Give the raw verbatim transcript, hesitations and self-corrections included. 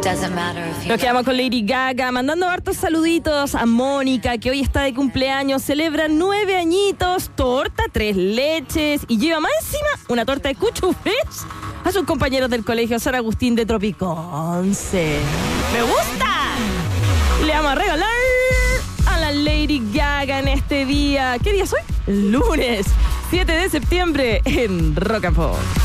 Nos quedamos con Lady Gaga, mandando hartos saluditos a Mónica, que hoy está de cumpleaños, celebra nueve añitos, torta, tres leches y lleva más encima una torta de cuchufles a sus compañeros del colegio San Agustín de Tropiconce. ¡Me gusta! Le vamos a regalar a la Lady Gaga en este día. ¿Qué día es hoy? Lunes siete de septiembre en Rock and Pop.